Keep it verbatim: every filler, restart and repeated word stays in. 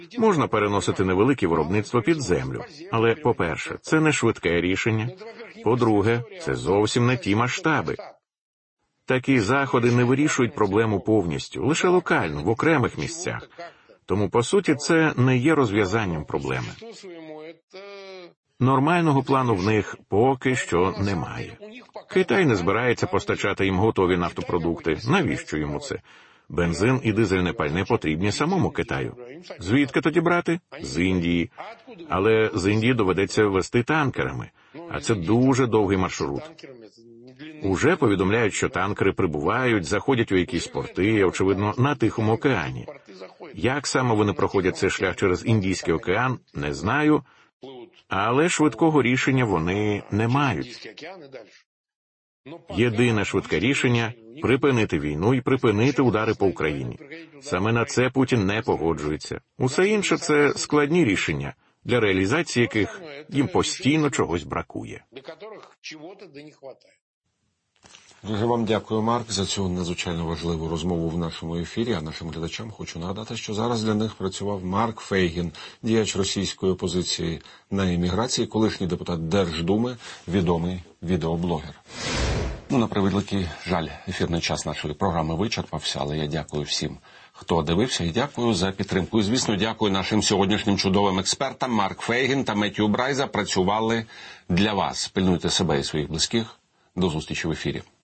Можна переносити невелике виробництво під землю. Але, по-перше, це не швидке рішення. По-друге, це зовсім не ті масштаби. Такі заходи не вирішують проблему повністю, лише локально, в окремих місцях. Тому, по суті, це не є розв'язанням проблеми. Нормального плану в них поки що немає. Китай не збирається постачати їм готові нафтопродукти. Навіщо йому це? Бензин і дизельне пальне потрібні самому Китаю. Звідки тоді брати? З Індії. Але з Індії доведеться везти танкерами. А це дуже довгий маршрут. Уже повідомляють, що танкери прибувають, заходять у якісь порти, очевидно, на Тихому океані. Як саме вони проходять цей шлях через Індійський океан, не знаю, але швидкого рішення вони не мають. Єдине швидке рішення – припинити війну і припинити удари по Україні. Саме на це Путін не погоджується. Усе інше – це складні рішення, для реалізації яких їм постійно чогось бракує. Дуже вам дякую, Марк, за цю надзвичайно важливу розмову в нашому ефірі. А нашим глядачам хочу нагадати, що зараз для них працював Марк Фейгін, діяч російської опозиції на еміграції, колишній депутат Держдуми, відомий відеоблогер. Ну, на превеликий жаль, ефірний час нашої програми вичерпався, але я дякую всім, хто дивився, і дякую за підтримку. І, звісно, дякую нашим сьогоднішнім чудовим експертам. Марк Фейгін та Меттью Брайза працювали для вас. Пильнуйте себе і своїх близьких. До зустрічі в ефірі.